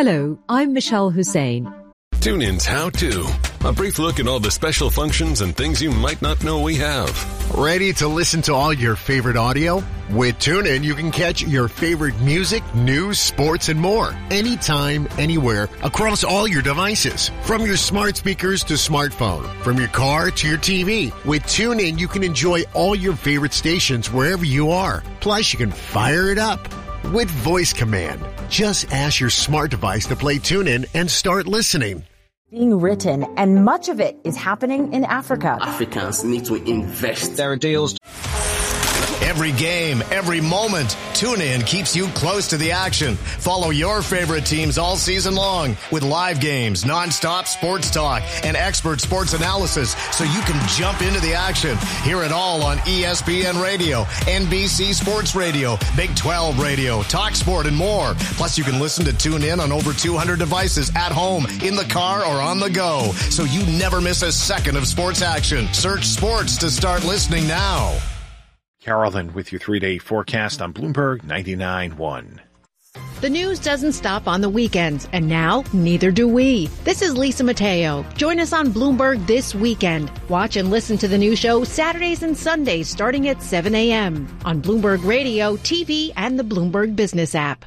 Hello, I'm Michelle Hussein. TuneIn's How To. A brief look at all the special functions and things you might not know we have. Ready to listen to all your favorite audio? With TuneIn, you can catch your favorite music, news, sports, and more. Anytime, anywhere, across all your devices. From your smart speakers to smartphone. From your car to your TV. With TuneIn, you can enjoy all your favorite stations wherever you are. Plus, you can fire it up with voice command. Just ask your smart device to play TuneIn and start listening. Being written, and much of it is happening in Africa. Africans need to invest. There are deals. Every game, every moment, TuneIn keeps you close to the action. Follow your favorite teams all season long with live games, nonstop sports talk, and expert sports analysis so you can jump into the action. Hear it all on ESPN Radio, NBC Sports Radio, Big 12 Radio, TalkSport, and more. Plus, you can listen to TuneIn on over 200 devices at home, in the car, or on the go, so you never miss a second of sports action. Search sports to start listening now. Carolyn with your 3-day forecast on Bloomberg 99.1. The news doesn't stop on the weekends, and now neither do we. This is Lisa Mateo. Join us on Bloomberg this weekend. Watch and listen to the new show Saturdays and Sundays starting at 7 a.m. on Bloomberg Radio, TV, and the Bloomberg Business app.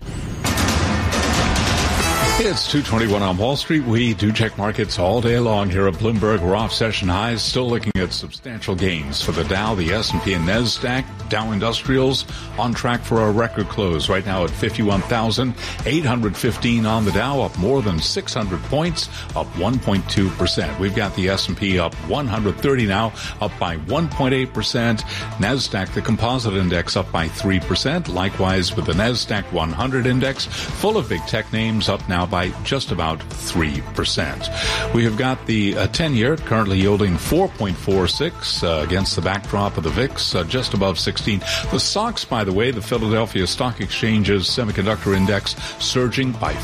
It's 2:21 on Wall Street. We do check markets all day long here at Bloomberg. We're off session highs, still looking at substantial gains for the Dow, the S&P, and NASDAQ. Dow Industrials on track for a record close right now at 51,815 on the Dow, up more than 600 points, up 1.2%. We've got the S&P up 130 now, up by 1.8%. NASDAQ, the composite index, up by 3%. Likewise with the NASDAQ 100 index, full of big tech names, up now by just about 3%. We have got the 10-year currently yielding 4.46 against the backdrop of the VIX, just above 16. The SOX, by the way, the Philadelphia Stock Exchange's semiconductor index, surging by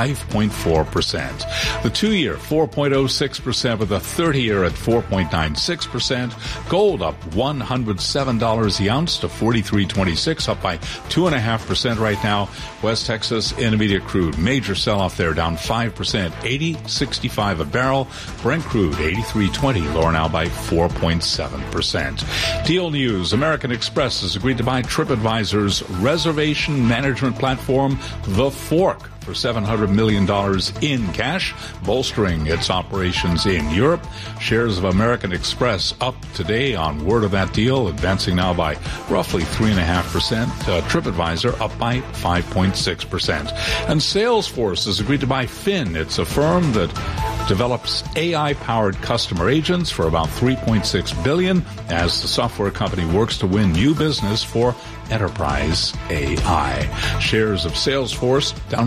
5.4%. The 2-year, 4.06%, with the 30-year at 4.96%. Gold up $107 the ounce to $43.26, up by 2.5% right now. West Texas Intermediate crude, major sell-off there, down 5%, $80.65 a barrel. Brent crude, $83.20, lower now by 4.7%. Deal news, American Express has agreed to buy TripAdvisor's reservation management platform, The Fork, for $700 million in cash, bolstering its operations in Europe. Shares of American Express up today on word of that deal, advancing now by roughly 3.5%. TripAdvisor up by 5.6%. And Salesforce has agreed to buy Fin. It's a firm that develops AI-powered customer agents for about $3.6 billion as the software company works to win new business for enterprise AI. Shares of Salesforce down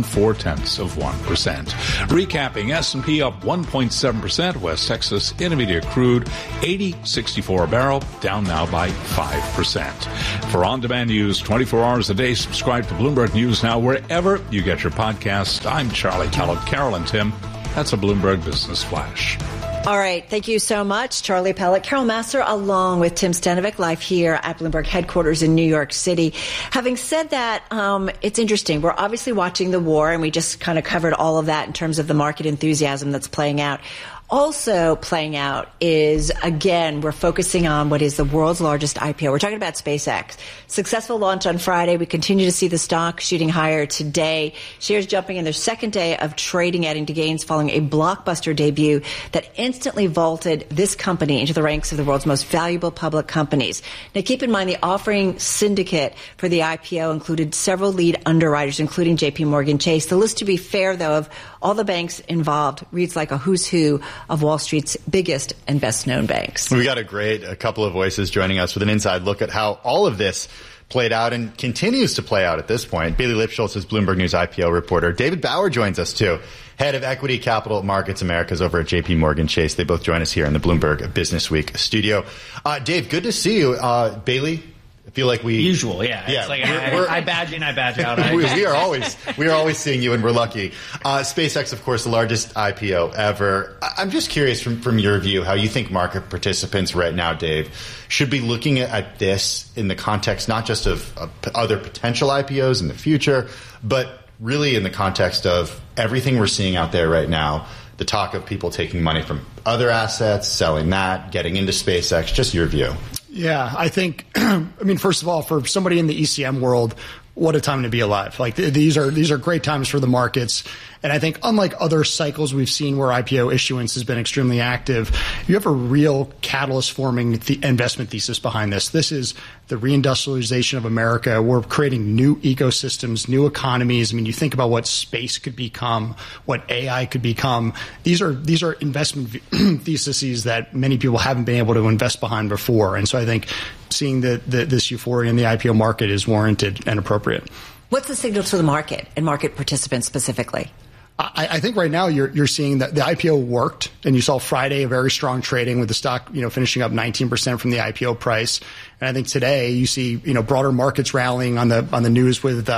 0.4%. Recapping, S&P up 1.7%. West Texas Intermediate crude, $80.64 a barrel, down now by 5%. For on-demand news 24 hours a day, subscribe to Bloomberg News Now wherever you get your podcasts. I'm Charlie Kellogg. Carol and Tim, that's a Bloomberg Business Flash. All right. Thank you so much, Charlie Pellet. Carol Massar, along with Tim Stanovic, live here at Bloomberg headquarters in New York City. Having said that, it's interesting. We're obviously watching the war, and we just kind of covered all of that in terms of the market enthusiasm that's playing out. Also playing out is, again, we're focusing on what is the world's largest IPO. We're talking about SpaceX. Successful launch on Friday. We continue to see the stock shooting higher today. Shares jumping in their second day of trading, adding to gains following a blockbuster debut that instantly vaulted this company into the ranks of the world's most valuable public companies. Now, keep in mind the offering syndicate for the IPO included several lead underwriters, including JP Morgan Chase. The list, to be fair, though, of all the banks involved reads like a who's who of Wall Street's biggest and best-known banks. We got a couple of voices joining us with an inside look at how all of this played out and continues to play out at this point. Bailey Lipschultz is Bloomberg News IPO reporter. David Bauer joins us, too, head of Equity Capital Markets Americas over at JP Morgan Chase. They both join us here in the Bloomberg Business Week studio. Dave, good to see you. Bailey, I feel like we usual, yeah. It's like I badge in, I badge out. we are always seeing you, and we're lucky. SpaceX, of course, the largest IPO ever. I'm just curious from your view how you think market participants right now, Dave, should be looking at this in the context not just of other potential IPOs in the future, but really in the context of everything we're seeing out there right now, the talk of people taking money from other assets, selling that, getting into SpaceX, just your view. Yeah, I think, first of all, for somebody in the ECM world, what a time to be alive. Like these are great times for the markets. And I think unlike other cycles we've seen where IPO issuance has been extremely active, you have a real catalyst forming the investment thesis behind this. This is the reindustrialization of America. We're creating new ecosystems, new economies. I mean, you think about what space could become, what AI could become. These are investment theses that many people haven't been able to invest behind before. And so I think seeing this euphoria in the IPO market is warranted and appropriate. What's the signal to the market and market participants specifically? I think right now you're seeing that the IPO worked, and you saw Friday a very strong trading with the stock, finishing up 19% from the IPO price. And I think today you see, broader markets rallying on the news with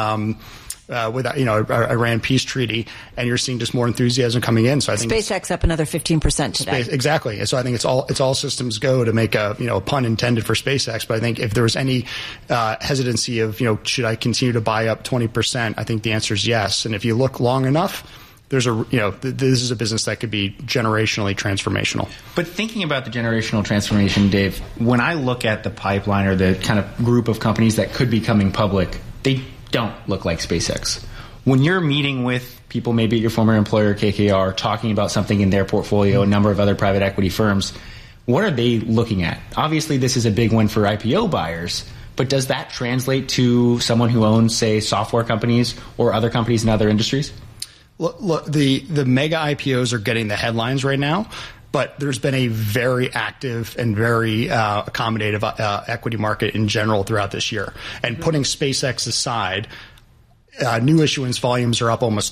Iran peace treaty, and you're seeing just more enthusiasm coming in. So I think SpaceX up another 15% today. Exactly. So I think it's all systems go, to make a pun intended for SpaceX. But I think if there was any hesitancy of should I continue to buy up 20%, I think the answer is yes. And if you look long enough, this is a business that could be generationally transformational. But thinking about the generational transformation, Dave, when I look at the pipeline or the kind of group of companies that could be coming public, they don't look like SpaceX. When you're meeting with people, maybe at your former employer, KKR, talking about something in their portfolio, a number of other private equity firms, what are they looking at? Obviously, this is a big one for IPO buyers, but does that translate to someone who owns, say, software companies or other companies in other industries? Look, the mega IPOs are getting the headlines right now, but there's been a very active and very accommodative equity market in general throughout this year. And putting SpaceX aside, new issuance volumes are up almost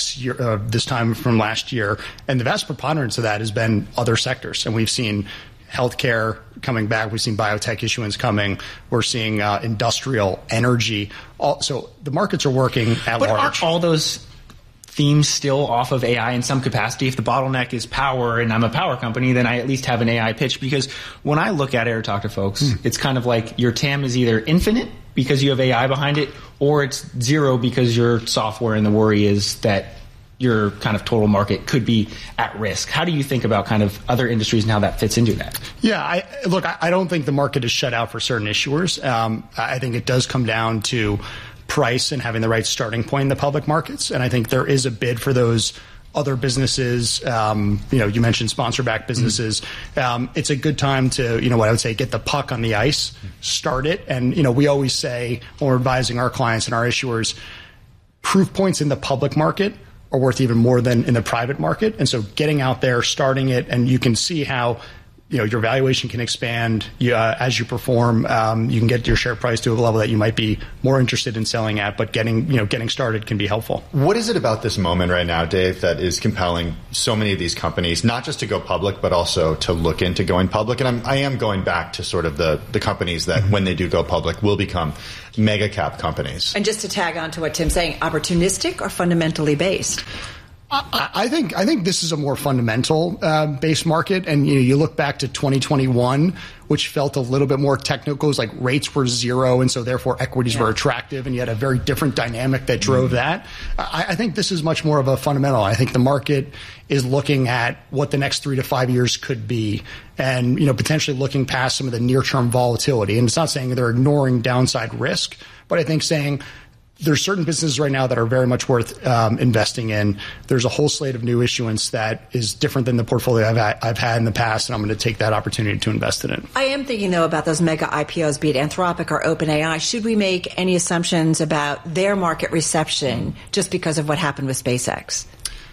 2x this time from last year. And the vast preponderance of that has been other sectors. And we've seen healthcare coming back. We've seen biotech issuance coming. We're seeing industrial, energy. So the markets are working at large. But aren't all those themes still off of AI in some capacity? If the bottleneck is power and I'm a power company, then I at least have an AI pitch. Because when I look at it or talk to folks, it's kind of like your TAM is either infinite because you have AI behind it, or it's zero because your software, and the worry is that your kind of total market could be at risk. How do you think about kind of other industries and how that fits into that? Yeah, I don't think the market is shut out for certain issuers. I think it does come down to price and having the right starting point in the public markets. And I think there is a bid for those other businesses. You mentioned sponsor-backed businesses. It's a good time to, what I would say, get the puck on the ice, start it. And, we always say when we're advising our clients and our issuers, proof points in the public market are worth even more than in the private market. And so getting out there, starting it, and you can see how your valuation can expand as you perform. You can get your share price to a level that you might be more interested in selling at, but getting started can be helpful. What is it about this moment right now, Dave, that is compelling so many of these companies, not just to go public, but also to look into going public? And I am going back to sort of the companies that, when they do go public, will become mega cap companies. And just to tag on to what Tim's saying, opportunistic or fundamentally based? I think this is a more fundamental based market, and you look back to 2021, which felt a little bit more technical. It was like rates were zero, and so therefore equities were attractive, and you had a very different dynamic that drove that. I think this is much more of a fundamental. I think the market is looking at what the next 3 to 5 years could be, and potentially looking past some of the near term volatility. And it's not saying they're ignoring downside risk, but I think saying there's certain businesses right now that are very much worth investing in. There's a whole slate of new issuance that is different than the portfolio I've had in the past, and I'm going to take that opportunity to invest in it. I am thinking, though, about those mega IPOs, be it Anthropic or OpenAI. Should we make any assumptions about their market reception just because of what happened with SpaceX?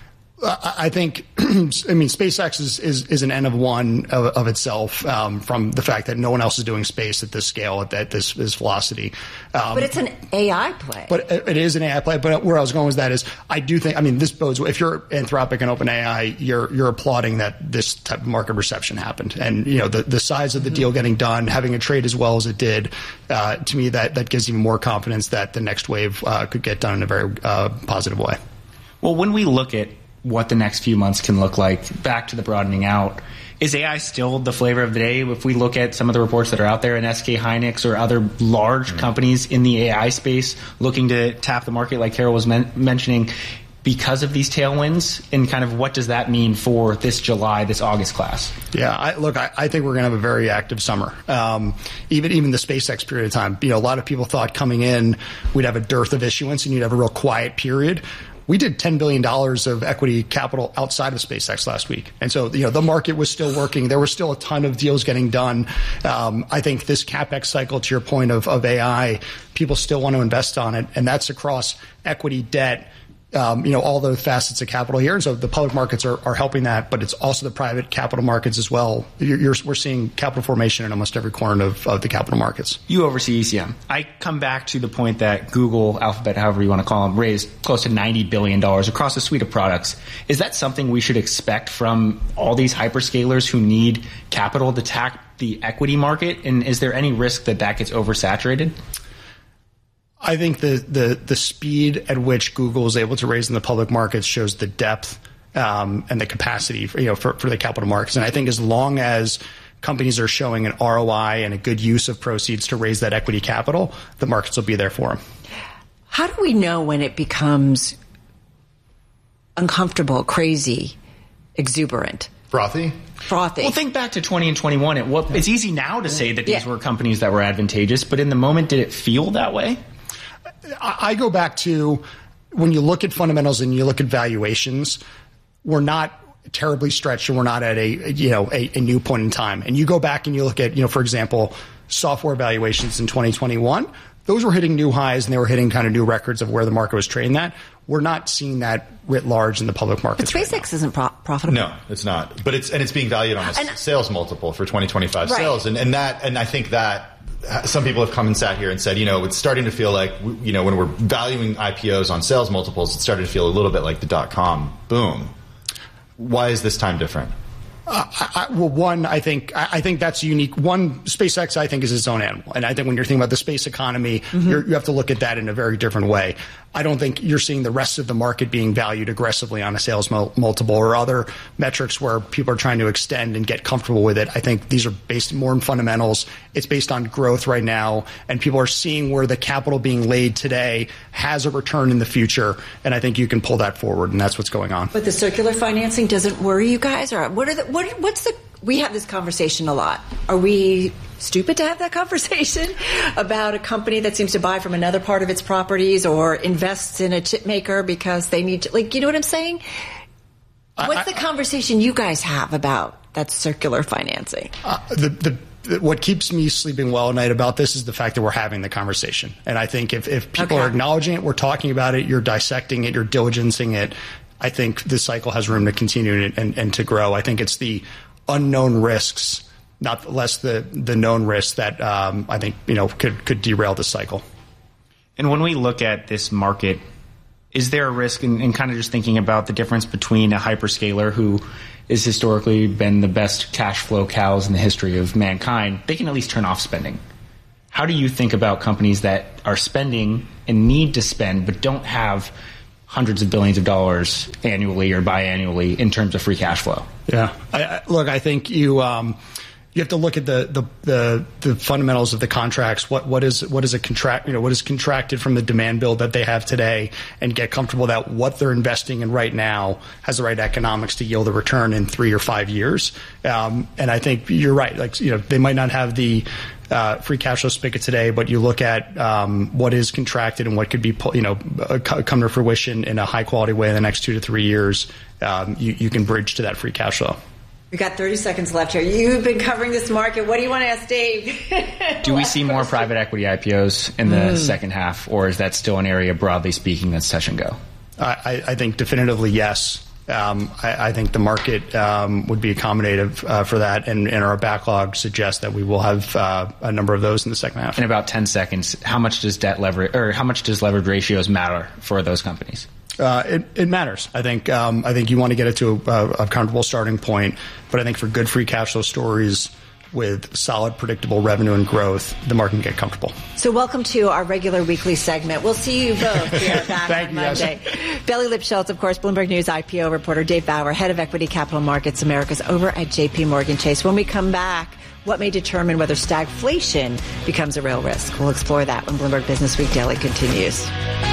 I think, SpaceX is an N of one of itself from the fact that no one else is doing space at this scale, at this velocity. But it's an AI play. But it is an AI play. But where I was going with that is, I do think, this bodes, if you're Anthropic and OpenAI, you're applauding that this type of market reception happened. And, the size of the deal getting done, having it trade as well as it did, to me, that gives even more confidence that the next wave could get done in a very positive way. Well, when we look at what the next few months can look like. Back to the broadening out. Is AI still the flavor of the day? If we look at some of the reports that are out there in SK Hynix or other large companies in the AI space looking to tap the market, like Carol was mentioning, because of these tailwinds, and kind of what does that mean for this July, this August class? Yeah, I think we're going to have a very active summer. Even the SpaceX period of time. A lot of people thought coming in we'd have a dearth of issuance and you'd have a real quiet period. We did $10 billion of equity capital outside of SpaceX last week. And so, the market was still working. There were still a ton of deals getting done. I think this CapEx cycle, to your point of AI, people still want to invest on it. And that's across equity, debt, all those facets of capital here. And so the public markets are helping that, but it's also the private capital markets as well. We're seeing capital formation in almost every corner of the capital markets. You oversee ECM. I come back to the point that Google, Alphabet, however you want to call them, raised close to $90 billion across a suite of products. Is that something we should expect from all these hyperscalers who need capital to tap the equity market? And is there any risk that gets oversaturated? I think the speed at which Google is able to raise in the public markets shows the depth and the capacity for the capital markets. And I think as long as companies are showing an ROI and a good use of proceeds to raise that equity capital, the markets will be there for them. How do we know when it becomes uncomfortable, crazy, exuberant? Frothy? Well, think back to 20 and 21. It's easy now to say that these were companies that were advantageous, but in the moment, did it feel that way? I go back to when you look at fundamentals and you look at valuations, we're not terribly stretched and we're not at a new point in time. And you go back and you look at, for example, software valuations in 2021, those were hitting new highs and they were hitting kind of new records of where the market was trading at. We're not seeing that writ large in the public markets. But SpaceX isn't profitable. No, it's not. But it's being valued on a sales multiple for 2025 sales, and I think that some people have come and sat here and said, it's starting to feel like, when we're valuing IPOs on sales multiples, it's starting to feel a little bit like the .com boom. Why is this time different? I think that's unique. One, SpaceX, I think, is its own animal. And I think when you're thinking about the space economy, you have to look at that in a very different way. I don't think you're seeing the rest of the market being valued aggressively on a sales multiple or other metrics where people are trying to extend and get comfortable with it. I think these are based more on fundamentals. It's based on growth right now, and people are seeing where the capital being laid today has a return in the future. And I think you can pull that forward, and that's what's going on. But the circular financing doesn't worry you guys? Or we have this conversation a lot. Are we stupid to have that conversation about a company that seems to buy from another part of its properties or invests in a chip maker because they need to, you know what I'm saying? What's the conversation you guys have about that circular financing? What keeps me sleeping well at night about this is the fact that we're having the conversation. And I think if people are acknowledging it, we're talking about it, you're dissecting it, you're diligencing it, I think this cycle has room to continue and to grow. I think it's the unknown risks, not less the known risks that I think could derail the cycle. And when we look at this market, is there a risk in kind of just thinking about the difference between a hyperscaler who has historically been the best cash flow cows in the history of mankind? They can at least turn off spending. How do you think about companies that are spending and need to spend but don't have hundreds of billions of dollars annually or biannually in terms of free cash flow? Yeah, I think you have to look at the fundamentals of the contracts. What is a contract? What is contracted from the demand build that they have today, and get comfortable that what they're investing in right now has the right economics to yield a return in 3 or 5 years. And I think you're right. They might not have the free cash flow spigot today, but you look at what is contracted and what could be come to fruition in a high quality way in the next 2 to 3 years. You can bridge to that free cash flow. We got 30 seconds left here. You've been covering this market. What do you want to ask Dave? Do we see more private equity IPOs in the second half, or is that still an area, broadly speaking, that's touch and go? I think definitively yes. I think the market would be accommodative for that, and our backlog suggests that we will have a number of those in the second half. In about 10 seconds, how much does leverage ratios matter for those companies? It matters. I think you want to get it to a comfortable starting point, but I think for good free cash flow stories, with solid, predictable revenue and growth, the market can get comfortable. So welcome to our regular weekly segment. We'll see you both here back on Monday. Bailey Lipschultz, of course, Bloomberg News IPO reporter, Dave Bauer, head of Equity Capital Markets Americas over at JP Morgan Chase. When we come back, what may determine whether stagflation becomes a real risk? We'll explore that when Bloomberg Business Week Daily continues.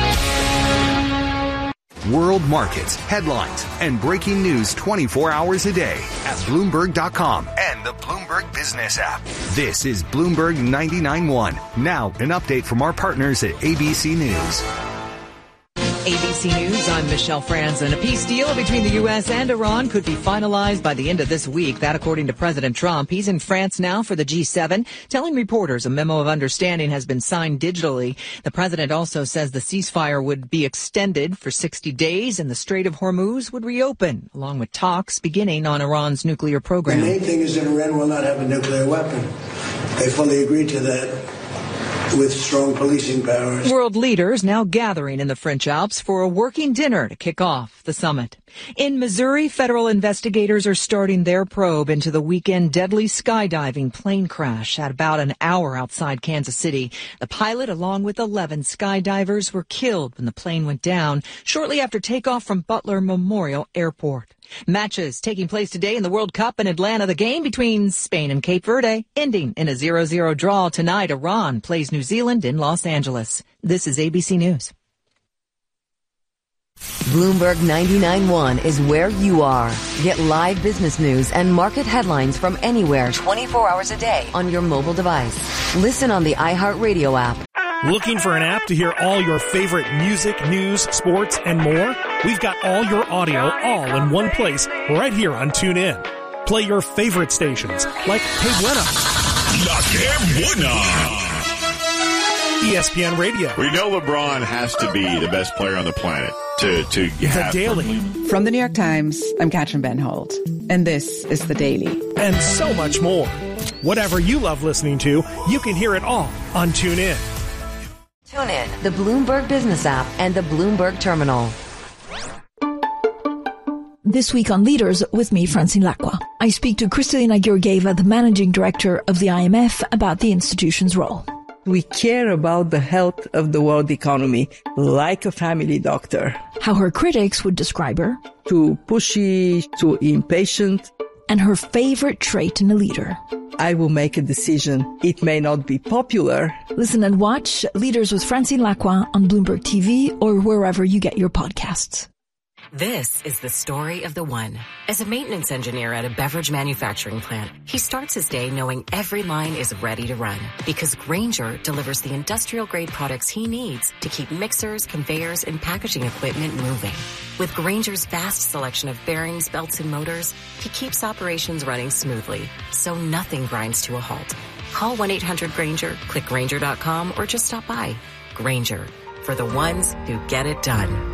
World markets, headlines, and breaking news 24 hours a day at Bloomberg.com and the Bloomberg Business app. This is Bloomberg 99.1. Now, an update from our partners at ABC News. ABC News, I'm Michelle Franzen. A peace deal between the U.S. and Iran could be finalized by the end of this week. That according to President Trump. He's in France now for the G7, telling reporters a memo of understanding has been signed digitally. The president also says the ceasefire would be extended for 60 days and the Strait of Hormuz would reopen, along with talks beginning on Iran's nuclear program. The main thing is that Iran will not have a nuclear weapon. They fully agreed to that, with strong policing powers. World leaders now gathering in the French Alps for a working dinner to kick off the summit. In Missouri, federal investigators are starting their probe into the weekend deadly skydiving plane crash at about an hour outside Kansas City. The pilot, along with 11 skydivers, were killed when the plane went down shortly after takeoff from Butler Memorial Airport. Matches taking place today in the World Cup in Atlanta. The game between Spain and Cape Verde ending in a 0-0 draw tonight. Iran plays New Zealand in Los Angeles. This is ABC News. Bloomberg 99.1 is where you are. Get live business news and market headlines from anywhere 24 hours a day on your mobile device. Listen on the iHeartRadio app. Looking for an app to hear all your favorite music, news, sports, and more? We've got all your audio all in one place right here on TuneIn. Play your favorite stations like Que Buena, La Que Buena, ESPN Radio. We know LeBron has to be the best player on the planet to have The Daily. From the New York Times, I'm Katrin Benhold, and this is The Daily. And so much more. Whatever you love listening to, you can hear it all on TuneIn. Tune in, the Bloomberg Business app and the Bloomberg Terminal. This week on Leaders, with me, Francine Lacqua. I speak to Kristalina Georgieva, the managing director of the IMF, about the institution's role. We care about the health of the world economy like a family doctor. How her critics would describe her. Too pushy, too impatient. And her favorite trait in a leader. I will make a decision. It may not be popular. Listen and watch Leaders with Francine Lacqua on Bloomberg TV or wherever you get your podcasts. This is the story of the one. As a maintenance engineer at a beverage manufacturing plant, he starts his day knowing every line is ready to run because Grainger delivers the industrial-grade products he needs to keep mixers, conveyors, and packaging equipment moving. With Grainger's vast selection of bearings, belts, and motors, he keeps operations running smoothly, so nothing grinds to a halt. Call 1-800-GRAINGER, click Grainger.com, or just stop by. Grainger, for the ones who get it done.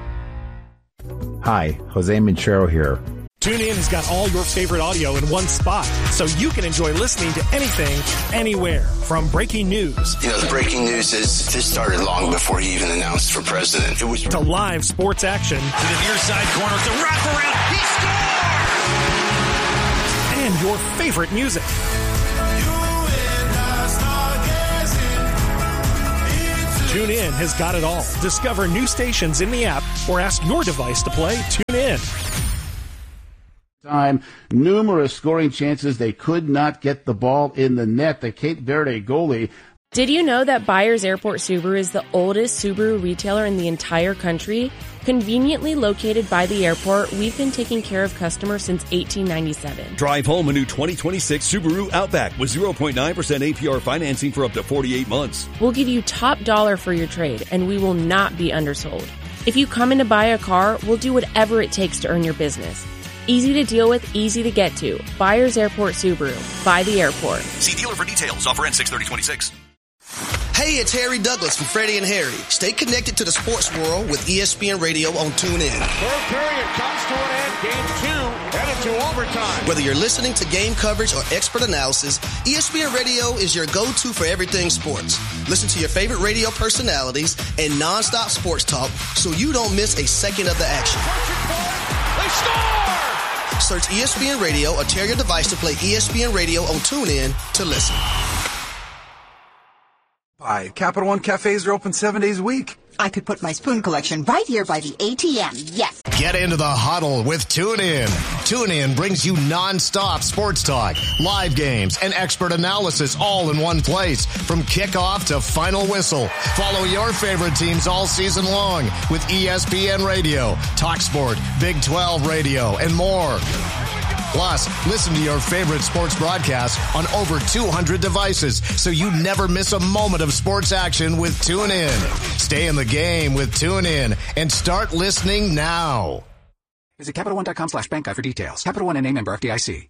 Hi, Jose Minchero here. TuneIn has got all your favorite audio in one spot, so you can enjoy listening to anything, anywhere. From breaking news. You know, the breaking news is this started long before he even announced for president. It was to live sports action. To the near side corner, the wraparound, he scores! And your favorite music. TuneIn has got it all. Discover new stations in the app or ask your device to play TuneIn. Time, numerous scoring chances. They could not get the ball in the net. The Cape Verde goalie. Did you know that Byers Airport Subaru is the oldest Subaru retailer in the entire country? Conveniently located by the airport, we've been taking care of customers since 1897. Drive home a new 2026 Subaru Outback with 0.9% APR financing for up to 48 months. We'll give you top dollar for your trade, and we will not be undersold. If you come in to buy a car, we'll do whatever it takes to earn your business. Easy to deal with, easy to get to. Byers Airport Subaru. By the airport. See dealer for details. Offer ends 6/30/26. Hey, it's Harry Douglas from Freddie and Harry. Stay connected to the sports world with ESPN Radio on TuneIn. Third period comes to an end. Game 2 headed to overtime. Whether you're listening to game coverage or expert analysis, ESPN Radio is your go-to for everything sports. Listen to your favorite radio personalities and nonstop sports talk so you don't miss a second of the action. They score! Search ESPN Radio or tell your device to play ESPN Radio on TuneIn to listen. Capital One cafes are open 7 days a week. I could put my spoon collection right here by the ATM. Yes. Get into the huddle with TuneIn. TuneIn brings you nonstop sports talk, live games, and expert analysis all in one place. From kickoff to final whistle. Follow your favorite teams all season long with ESPN Radio, TalkSport, Big 12 Radio, and more. Plus, listen to your favorite sports broadcasts on over 200 devices so you never miss a moment of sports action with TuneIn. Stay in the game with TuneIn and start listening now. Visit CapitalOne.com/bank guide for details. Capital One and name member FDIC.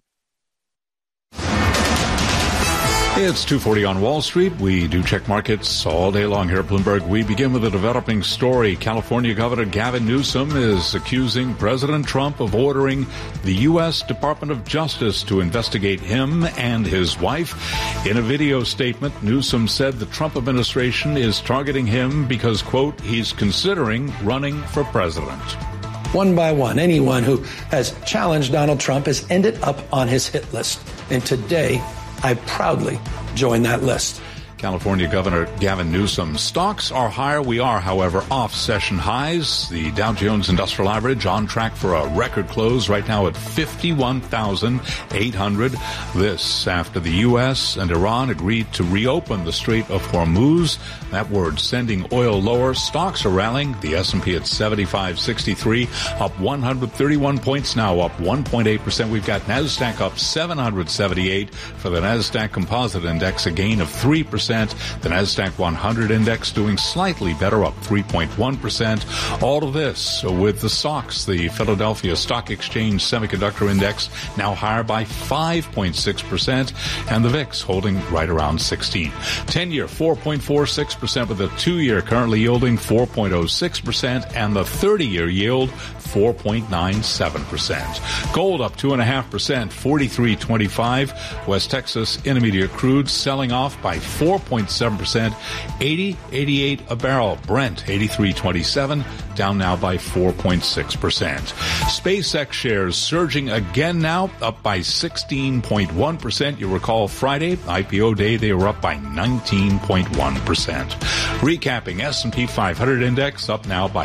It's 2:40 on Wall Street. We do check markets all day long here at Bloomberg. We begin with a developing story. California Governor Gavin Newsom is accusing President Trump of ordering the U.S. Department of Justice to investigate him and his wife. In a video statement, Newsom said the Trump administration is targeting him because, quote, he's considering running for president. One by one, anyone who has challenged Donald Trump has ended up on his hit list. And today, I proudly join that list. California Governor Gavin Newsom. Stocks are higher. We are, however, off session highs. The Dow Jones Industrial Average on track for a record close right now at 51,800. This after the U.S. and Iran agreed to reopen the Strait of Hormuz. That word sending oil lower. Stocks are rallying. The S&P at 75.63, up 131 points now, up 1.8%. We've got NASDAQ up 778 for the NASDAQ Composite Index, a gain of 3%. The NASDAQ 100 index doing slightly better, up 3.1%. All of this with the SOX, the Philadelphia Stock Exchange Semiconductor Index, now higher by 5.6%, and the VIX holding right around 16. 10-year 4.46%, with the 2-year currently yielding 4.06%, and the 30-year yield 4.97%. Gold up 2.5%, 43.25. West Texas Intermediate crude selling off by 4.7%, 80.88 a barrel. Brent 83.27, down now by 4.6%. SpaceX shares surging again now, up by 16.1%. You recall Friday, IPO day, they were up by 19.1%. Recapping, S&P 500 index up now by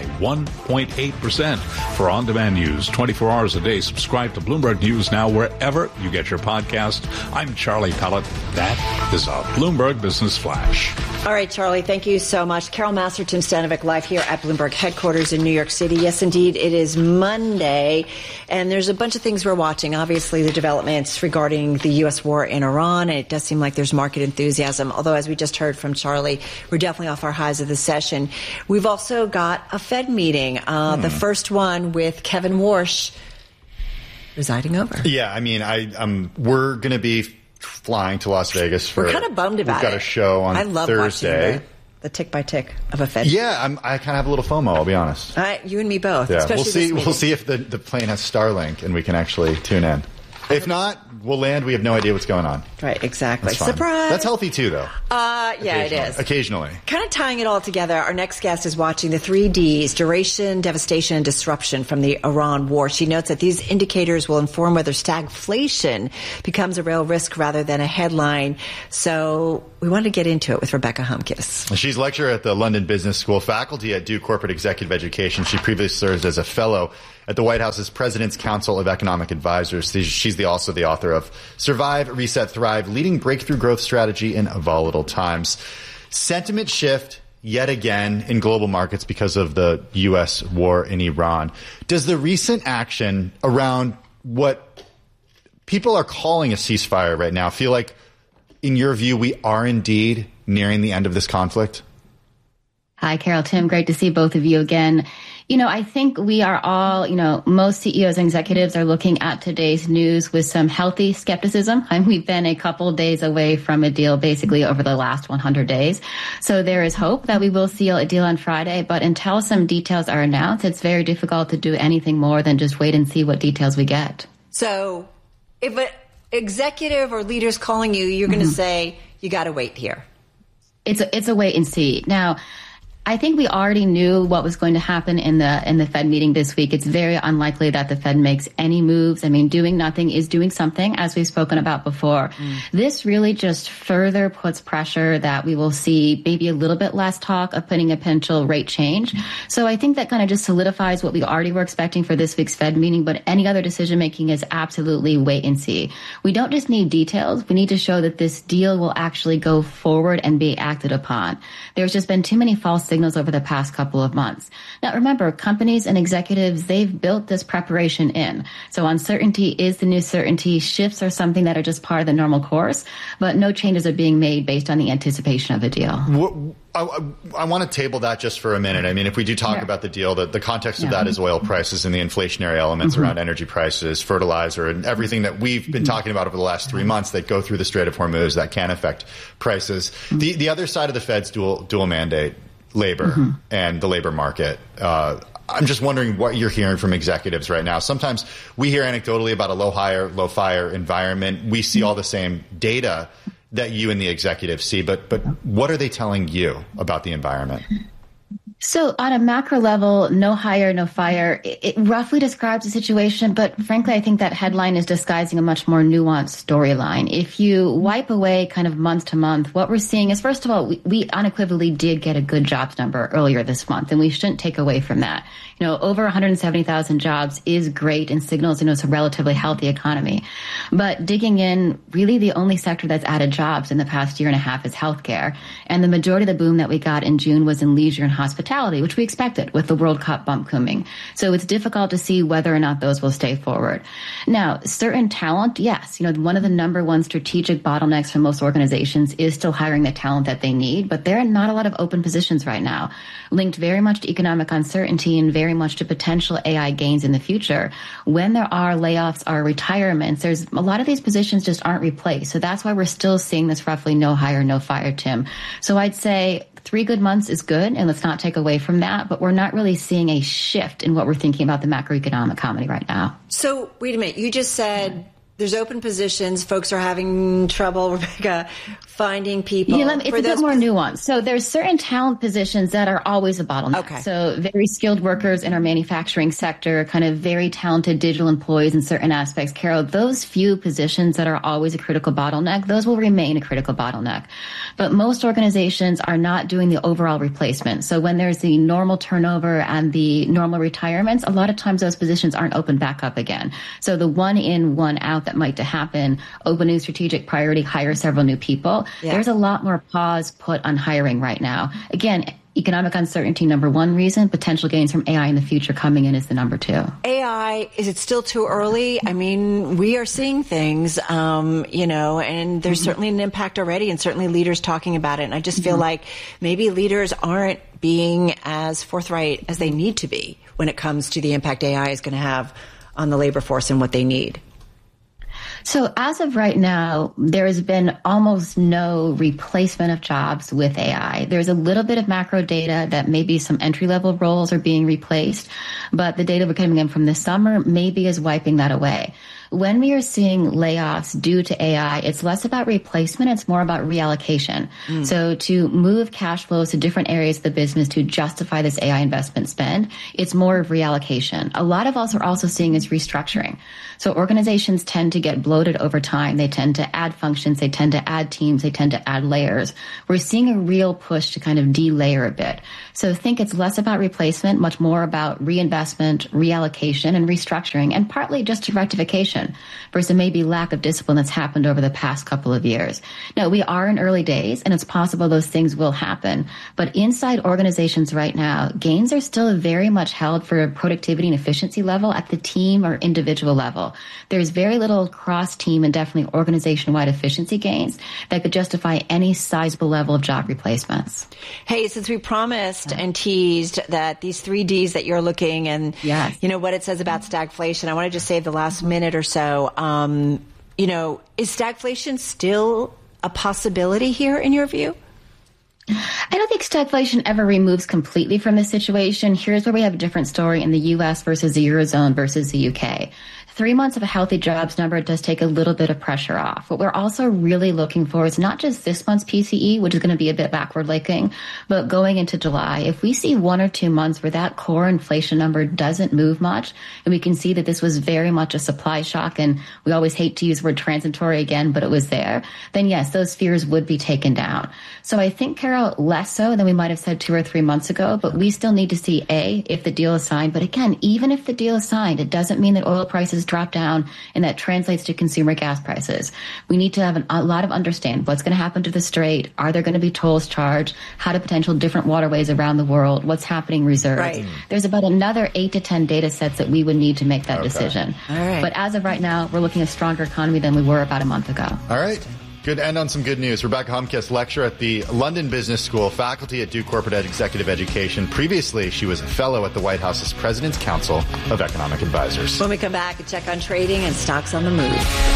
1.8%. For on-demand news 24 hours a day, subscribe to Bloomberg News Now wherever you get your podcast. I'm Charlie Pellet. That is a Bloomberg Business Flash. All right, Charlie, thank you so much. Carol Master, Tim Stanovic, live here at Bloomberg headquarters in New York City. Yes, indeed, it is Monday, and there's a bunch of things we're watching. Obviously, the developments regarding the U.S. war in Iran, and it does seem like there's market enthusiasm, although as we just heard from Charlie, we're definitely off our highs of the session. We've also got a Fed meeting, the first one with Kevin Warsh presiding over. Yeah, I mean, we're going to be flying to Las Vegas for. We're kind of bummed about it. We've got a show on Thursday. I love watching the tick by tick of a Fed. Yeah, I kind of have a little FOMO. I'll be honest. You and me both. Yeah, especially we'll see if the plane has Starlink and we can actually tune in. If not, we'll land. We have no idea what's going on. Right, exactly. Surprise. That's healthy too, though. Yeah, it is. Occasionally. Kind of tying it all together, our next guest is watching the 3 Ds, duration, devastation, and disruption from the Iran war. She notes that these indicators will inform whether stagflation becomes a real risk rather than a headline. So we want to get into it with Rebecca Humkes. She's lecturer at the London Business School, faculty at Duke Corporate Executive Education. She previously served as a fellow at the White House's President's Council of Economic Advisors. She's also the author of Survive, Reset, Thrive, Leading Breakthrough Growth Strategy in Volatile Times. Sentiment shift yet again in global markets because of the U.S. war in Iran. Does the recent action around what people are calling a ceasefire right now feel like, in your view, we are indeed nearing the end of this conflict? Hi, Carol, Tim. Great to see both of you again. I think we are all, most CEOs and executives are looking at today's news with some healthy skepticism. We've been a couple days away from a deal basically over the last 100 days. So there is hope that we will see a deal on Friday. But until some details are announced, it's very difficult to do anything more than just wait and see what details we get. So if an executive or leader's calling you, you're going to say, you got to wait here. It's a wait and see. Now, I think we already knew what was going to happen in the Fed meeting this week. It's very unlikely that the Fed makes any moves. I mean, doing nothing is doing something, as we've spoken about before. This really just further puts pressure that we will see maybe a little bit less talk of putting a potential rate change. So I think that kind of just solidifies what we already were expecting for this week's Fed meeting, but any other decision making is absolutely wait and see. We don't just need details. We need to show that this deal will actually go forward and be acted upon. There's just been too many false signals over the past couple of months. Now, remember, companies and executives, they've built this preparation in. So uncertainty is the new certainty. Shifts are something that are just part of the normal course, but no changes are being made based on the anticipation of a deal. I want to table that just for a minute. I mean, if we do talk about the deal, the context of that is oil prices and the inflationary elements around energy prices, fertilizer, and everything that we've been talking about over the last 3 months that go through the Strait of Hormuz that can affect prices. The other side of the Fed's dual mandate, labor and the labor market. I'm just wondering what you're hearing from executives right now. Sometimes we hear anecdotally about a low hire, low fire environment. We see all the same data that you and the executives see, but what are they telling you about the environment? So on a macro level, no hire, no fire, it roughly describes the situation. But frankly, I think that headline is disguising a much more nuanced storyline. If you wipe away kind of month to month, what we're seeing is, first of all, we unequivocally did get a good jobs number earlier this month, and we shouldn't take away from that. You know, over 170,000 jobs is great and signals, it's a relatively healthy economy. But digging in, really the only sector that's added jobs in the past year and a half is healthcare. And the majority of the boom that we got in June was in leisure and hospitality, which we expected with the World Cup bump coming. So it's difficult to see whether or not those will stay forward. Now, certain talent, yes. One of the number one strategic bottlenecks for most organizations is still hiring the talent that they need, but there are not a lot of open positions right now, linked very much to economic uncertainty and very much to potential AI gains in the future. When there are layoffs or retirements, there's a lot of these positions just aren't replaced. So that's why we're still seeing this roughly no hire, no fire, Tim. So I'd say 3 good months is good, and let's not take away from that, but we're not really seeing a shift in what we're thinking about the macroeconomic comedy right now. So wait a minute, you just said there's open positions, folks are having trouble, Rebecca, finding people. It's a bit more nuanced. So there's certain talent positions that are always a bottleneck. Okay. So very skilled workers in our manufacturing sector, kind of very talented digital employees in certain aspects. Carol, those few positions that are always a critical bottleneck, those will remain a critical bottleneck. But most organizations are not doing the overall replacement. So when there's the normal turnover and the normal retirements, a lot of times those positions aren't opened back up again. So the one in, one out that might happen, open new strategic priority, hire several new people. Yeah. There's a lot more pause put on hiring right now. Again, economic uncertainty, number one reason. Potential gains from AI in the future coming in is the number two. AI, is it still too early? I mean, we are seeing things, and there's certainly an impact already, and certainly leaders talking about it. And I just feel like maybe leaders aren't being as forthright as they need to be when it comes to the impact AI is going to have on the labor force and what they need. So as of right now, there has been almost no replacement of jobs with AI. There's a little bit of macro data that maybe some entry-level roles are being replaced, but the data we're coming in from this summer maybe is wiping that away. When we are seeing layoffs due to AI, it's less about replacement, it's more about reallocation. So to move cash flows to different areas of the business to justify this AI investment spend, it's more of reallocation. A lot of us are also seeing is restructuring. So organizations tend to get bloated over time. They tend to add functions, they tend to add teams, they tend to add layers. We're seeing a real push to kind of de-layer a bit. So I think it's less about replacement, much more about reinvestment, reallocation, and restructuring, and partly just rectification versus maybe lack of discipline that's happened over the past couple of years. Now, we are in early days, and it's possible those things will happen. But inside organizations right now, gains are still very much held for a productivity and efficiency level at the team or individual level. There's very little cross-team and definitely organization-wide efficiency gains that could justify any sizable level of job replacements. Hey, since we promised and teased that these 3 Ds that you're looking and, what it says about stagflation, I want to just save the last minute or so. Is stagflation still a possibility here in your view? I don't think stagflation ever removes completely from this situation. Here's where we have a different story in the U.S. versus the Eurozone versus the U.K. 3 months of a healthy jobs number does take a little bit of pressure off. What we're also really looking for is not just this month's PCE, which is going to be a bit backward-looking, but going into July. If we see 1 or 2 months where that core inflation number doesn't move much, and we can see that this was very much a supply shock, and we always hate to use the word transitory again, but it was there, then yes, those fears would be taken down. So I think, Carol, less so than we might have said 2 or 3 months ago, but we still need to see, A, if the deal is signed. But again, even if the deal is signed, it doesn't mean that oil prices drop down, and that translates to consumer gas prices. We need to have a lot of understand what's going to happen to the strait. Are there going to be tolls charged? How do potential different waterways around the world? What's happening reserves? Right. There's about another 8 to 10 data sets that we would need to make that decision. All right. But as of right now, we're looking at a stronger economy than we were about a month ago. All right. Good end on some good news. Rebecca Humkes, lecturer at the London Business School, faculty at Duke Corporate Executive Education. Previously, she was a fellow at the White House's President's Council of Economic Advisors. When we come back, a check on trading and stocks on the move.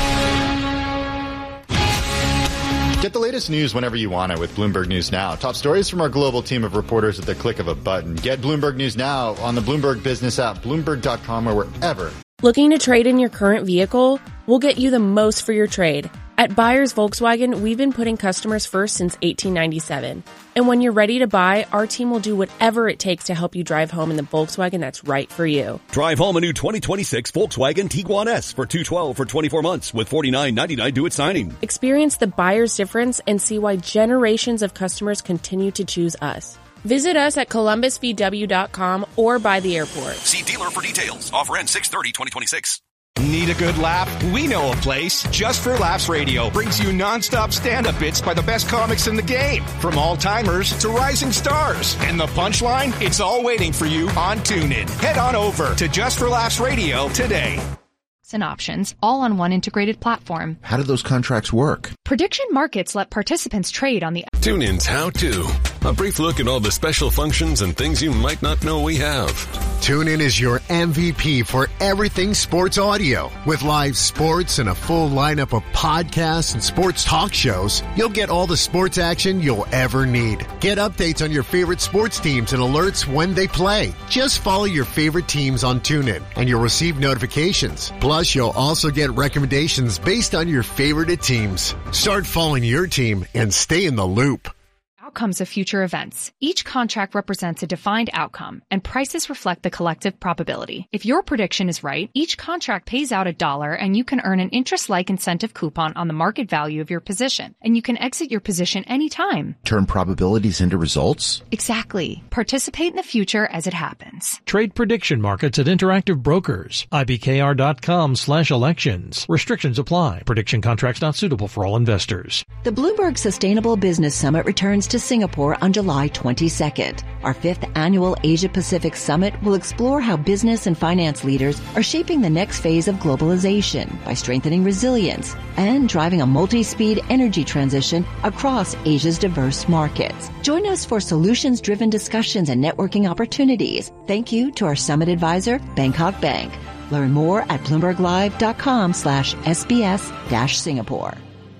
Get the latest news whenever you want it with Bloomberg News Now. Top stories from our global team of reporters at the click of a button. Get Bloomberg News Now on the Bloomberg Business app, Bloomberg.com, or wherever. Looking to trade in your current vehicle? We'll get you the most for your trade. At Buyers Volkswagen, we've been putting customers first since 1897. And when you're ready to buy, our team will do whatever it takes to help you drive home in the Volkswagen that's right for you. Drive home a new 2026 Volkswagen Tiguan S for $212 for 24 months with $49.99 due at signing. Experience the buyer's difference and see why generations of customers continue to choose us. Visit us at columbusvw.com or by the airport. See dealer for details. Offer ends 6/30/2026. Need a good laugh? We know a place. Just for Laughs Radio brings you nonstop stand-up bits by the best comics in the game. From all-timers to rising stars. And the punchline? It's all waiting for you on TuneIn. Head on over to Just for Laughs Radio today. And options, all on one integrated platform. How do those contracts work? Prediction Markets let participants trade on the TuneIn's How To. A brief look at all the special functions and things you might not know we have. TuneIn is your MVP for everything sports audio. With live sports and a full lineup of podcasts and sports talk shows, you'll get all the sports action you'll ever need. Get updates on your favorite sports teams and alerts when they play. Just follow your favorite teams on TuneIn and you'll receive notifications. Plus, you'll also get recommendations based on your favorite teams. Start following your team and stay in the loop. Outcomes of future events. Each contract represents a defined outcome, and prices reflect the collective probability. If your prediction is right, each contract pays out $1, and you can earn an interest-like incentive coupon on the market value of your position, and you can exit your position anytime. Turn probabilities into results? Exactly. Participate in the future as it happens. Trade prediction markets at Interactive Brokers. IBKR.com/elections. Restrictions apply. Prediction contracts not suitable for all investors. The Bloomberg Sustainable Business Summit returns to Singapore on July 22nd. Our 5th annual Asia-Pacific Summit will explore how business and finance leaders are shaping the next phase of globalization by strengthening resilience and driving a multi-speed energy transition across Asia's diverse markets. Join us for solutions-driven discussions and networking opportunities. Thank you to our summit advisor, Bangkok Bank. Learn more at BloombergLive.com/SBS-Singapore.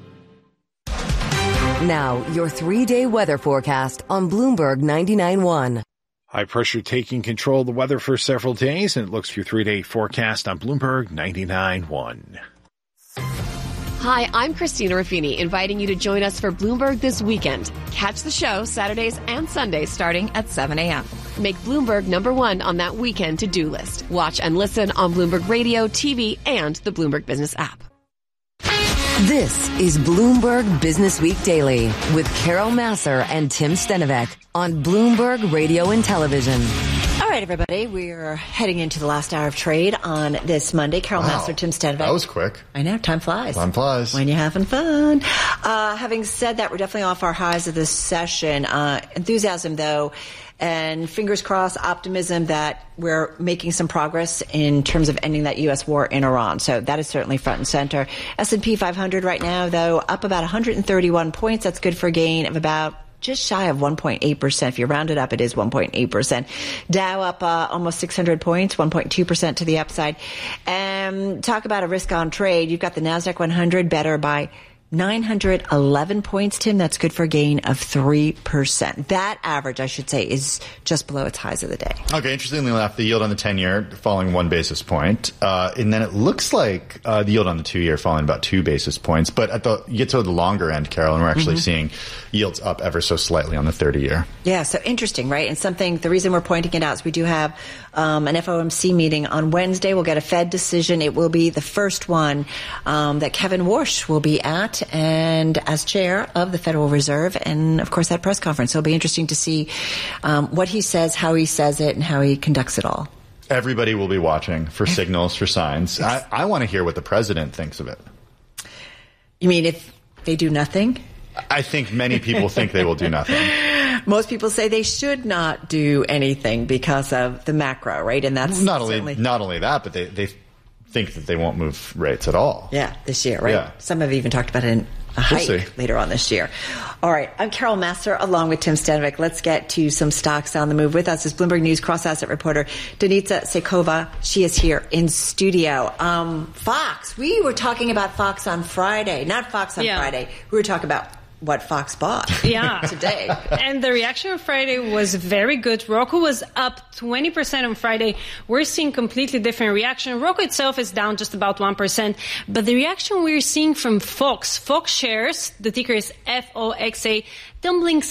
Now, your 3-day weather forecast on Bloomberg 99.1. High pressure taking control of the weather for several days, and it looks for your 3-day forecast on Bloomberg 99.1. Hi, I'm Christina Ruffini, inviting you to join us for Bloomberg This Weekend. Catch the show Saturdays and Sundays starting at 7 a.m. Make Bloomberg #1 on that weekend to-do list. Watch and listen on Bloomberg Radio, TV, and the Bloomberg Business app. This is Bloomberg Business Week Daily with Carol Massar and Tim Stenovec on Bloomberg Radio and Television. All right, everybody, we're heading into the last hour of trade on this Monday. Carol Massar, Tim Stenovec. That was quick. I know, time flies. Time flies. When you're having fun. Having said that, we're definitely off our highs of this session. Enthusiasm, though, and fingers crossed, optimism that we're making some progress in terms of ending that U.S. war in Iran. So that is certainly front and center. S&P 500 right now, though, up about 131 points. That's good for a gain of about just shy of 1.8%. If you round it up, it is 1.8%. Dow up almost 600 points, 1.2% to the upside. And talk about a risk on trade. You've got the NASDAQ 100 better by 911 points, Tim. That's good for a gain of 3%. That average, I should say, is just below its highs of the day. Okay, interestingly enough, the yield on the 10-year falling 1 basis point. And then it looks like the yield on the 2-year falling about 2 basis points. But you get to the longer end, Carol, and we're actually seeing yields up ever so slightly on the 30-year. Yeah, so interesting, right? And the reason we're pointing it out is we do have an FOMC meeting on Wednesday. We'll get a Fed decision. It will be the first one that Kevin Warsh will be at, and as chair of the Federal Reserve, and of course that press conference. So it'll be interesting to see what he says, how he says it, and how he conducts it all. Everybody will be watching for signals, for signs. I want to hear what the president thinks of it. You mean if they do nothing? I think many people think they will do nothing. Most people say they should not do anything because of the macro, right? And that's not only that, but they think that they won't move rates at all. Yeah, this year, right? Yeah. Some have even talked about a hike later on this year. All right, I'm Carol Massar along with Tim Stanovic. Let's get to some stocks on the move. With us is Bloomberg News cross-asset reporter Danica Sekova. She is here in studio. Fox, we were talking about Fox on Friday. Not Fox on Friday. We were talking about what Fox bought today. And the reaction on Friday was very good. Roku was up 20% on Friday. We're seeing completely different reaction. Roku itself is down just about 1%. But the reaction we're seeing from Fox shares, the ticker is FOXA, tumbling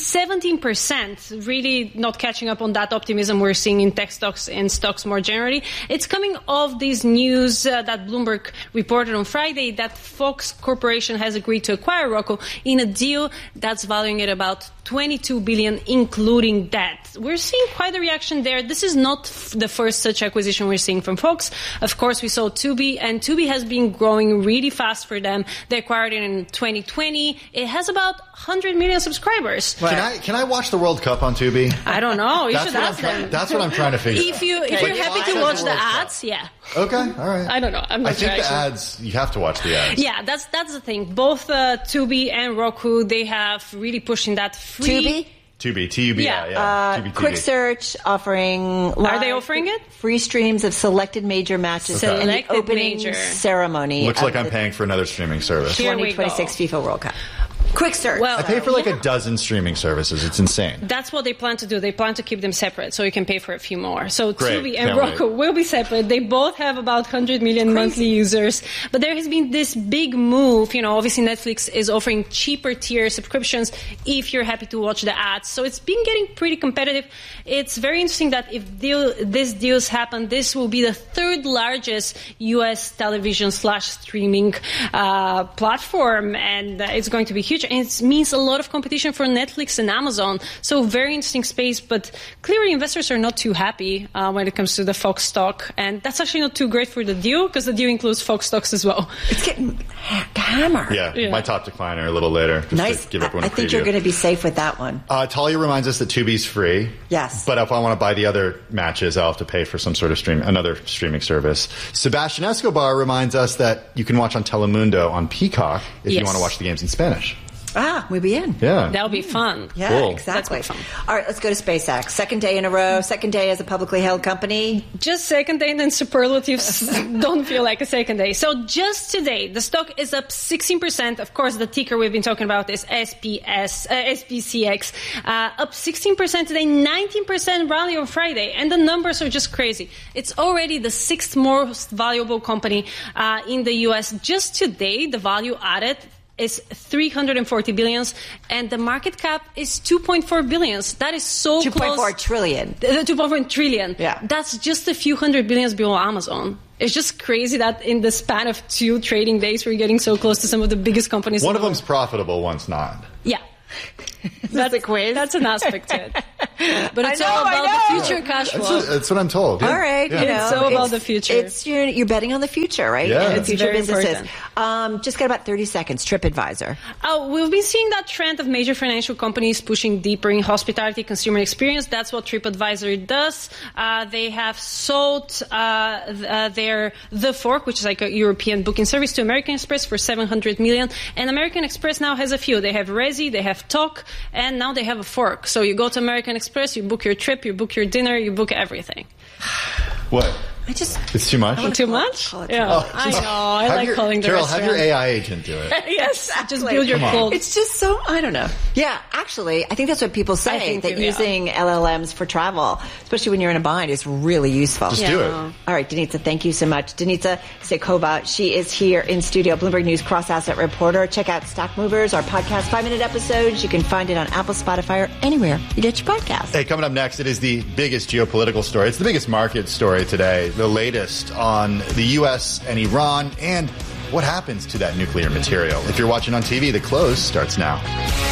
17%, really not catching up on that optimism we're seeing in tech stocks and stocks more generally. It's coming off this news that Bloomberg reported on Friday that Fox Corporation has agreed to acquire Roku in a deal that's valuing it about $22 billion, including debt. We're seeing quite a reaction there. This is not the first such acquisition we're seeing from Fox. Of course, we saw Tubi, and Tubi has been growing really fast for them. They acquired it in 2020. It has about 100 million subscribers. Can I watch the World Cup on Tubi? I don't know. You should ask them. That's what I'm trying to figure out. If you're happy to watch the ads, Okay, all right. I don't know. I'm not sure. I think the ads, you have to watch the ads. Yeah, that's the thing. Both Tubi and Roku, they have really pushing that free. Tubi, T-U-B-I, yeah. Quick Search offering Are they offering it? Free streams of selected major matches and the opening ceremony. Looks like I'm paying for another streaming service. 2026 FIFA World Cup. Quick Search. I pay for a dozen streaming services. It's insane. That's what they plan to do. They plan to keep them separate so you can pay for a few more. So Great. Tubi and Roku will be separate. They both have about 100 million monthly users. But there has been this big move. Obviously Netflix is offering cheaper tier subscriptions if you're happy to watch the ads. So it's been getting pretty competitive. It's very interesting that if these deals happen, this will be the third largest U.S. television/streaming platform. And it's going to be huge. And it means a lot of competition for Netflix and Amazon. So very interesting space, but clearly investors are not too happy when it comes to the Fox stock. And that's actually not too great for the deal because the deal includes Fox stocks as well. It's getting hammered. Yeah, my top decliner a little later. Nice. To give everyone I think you're going to be safe with that one. Talia reminds us that Tubi's free. Yes. But if I want to buy the other matches, I'll have to pay for some sort of another streaming service. Sebastian Escobar reminds us that you can watch on Telemundo on Peacock if you want to watch the games in Spanish. Muy bien. Yeah. That'll be fun. Yeah, cool. Exactly. That's fun. All right, let's go to SpaceX. Second day in a row, second day as a publicly held company. Just second day, and then superlatives don't feel like a second day. So just today, the stock is up 16%. Of course, the ticker we've been talking about is SPCX. Up 16% today, 19% rally on Friday. And the numbers are just crazy. It's already the sixth most valuable company in the U.S. Just today, the value added is $340 billion, and the market cap is $2.4 billion. That is so close. 2.4 trillion. 2.4 trillion. Yeah. That's just a few $100 billion below Amazon. It's just crazy that in the span of 2 trading days, we're getting so close to some of the biggest companies. One of them's profitable, one's not. Yeah. That's a quiz. That's an aspect to it. But it's all about the future cash flow. That's what I'm told. Yeah. All right. Yeah. It's all about the future. You're betting on the future, right? Yeah. And future very businesses. Just got about 30 seconds. TripAdvisor. We've been seeing that trend of major financial companies pushing deeper in hospitality consumer experience. That's what TripAdvisor does. They have sold their The Fork, which is like a European booking service, to American Express for $700 million. And American Express now has a few. They have Resy, they have Talk, and now they have a Fork. So you go to American Express, you book your trip, you book your dinner, you book everything. What? It's too much? Too much? Yeah, I know. I like calling the Cheryl, restaurant. have your AI agent do it. Yes, just build your code. It's just so, I don't know. Yeah, actually, I think that's what people say, that using LLMs for travel, especially when you're in a bind, is really useful. Just do it. All right, Denitza, thank you so much. Denitza Sekova, she is here in studio, Bloomberg News cross-asset reporter. Check out Stock Movers, our podcast, 5-minute episodes. You can find it on Apple, Spotify, or anywhere you get your podcasts. Hey, coming up next, it is the biggest geopolitical story. It's the biggest market story today, the latest on the U.S. and Iran and what happens to that nuclear material. If you're watching on TV, the close starts now.